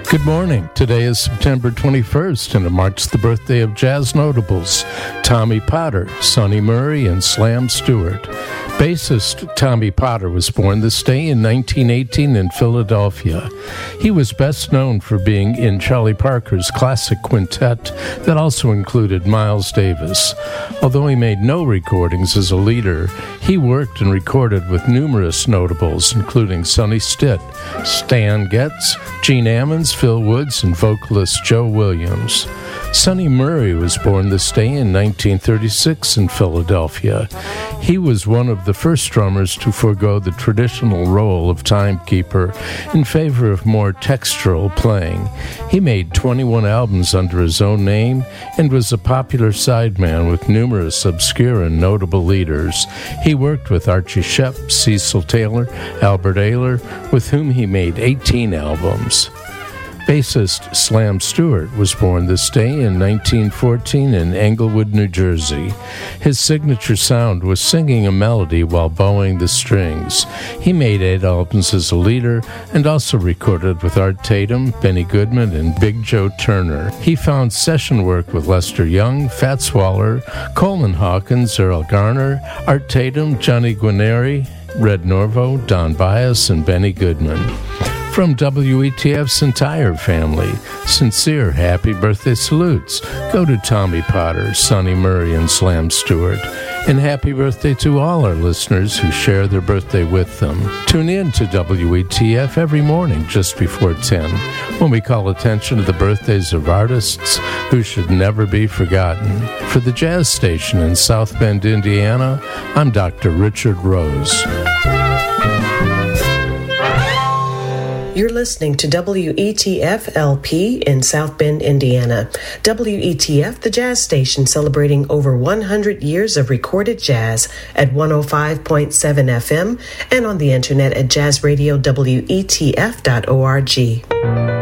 Good morning. Today is September 21st, and it marks the birthday of jazz notables Tommy Potter, Sonny Murray, and Slam Stewart. Bassist Tommy Potter was born this day in 1918 in Philadelphia. He was best known for being in Charlie Parker's classic quintet that also included Miles Davis. Although he made no recordings as a leader, he worked and recorded with numerous notables, including Sonny Stitt, Stan Getz, Gene Ammons, Phil Woods, and vocalist Joe Williams. Sonny Murray was born this day in 1936 in Philadelphia. He was one of the first drummers to forego the traditional role of timekeeper in favor of more textural playing. He made 21 albums under his own name and was a popular sideman with numerous obscure and notable leaders. He worked with Archie Shepp, Cecil Taylor, Albert Ayler, with whom he made 18 albums. Bassist Slam Stewart was born this day in 1914 in Englewood, New Jersey. His signature sound was singing a melody while bowing the strings. He made 8 albums as a leader and also recorded with Art Tatum, Benny Goodman, and Big Joe Turner. He found session work with Lester Young, Fats Waller, Coleman Hawkins, Earl Garner, Art Tatum, Johnny Guarnieri, Red Norvo, Don Byas, and Benny Goodman. From WETF's entire family, sincere happy birthday salutes go to Tommy Potter, Sonny Murray, and Slam Stewart. And happy birthday to all our listeners who share their birthday with them. Tune in to WETF every morning just before 10 when we call attention to the birthdays of artists who should never be forgotten. For the Jazz Station in South Bend, Indiana, I'm Dr. Richard Rose. You're listening to WETF LP in South Bend, Indiana. WETF, the jazz station celebrating over 100 years of recorded jazz at 105.7 FM and on the internet at jazzradiowetf.org.